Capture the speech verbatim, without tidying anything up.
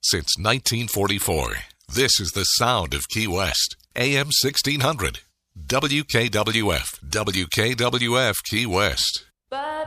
Since nineteen forty-four, this is the sound of Key West. A M sixteen hundred. W K W F. W K W F Key West.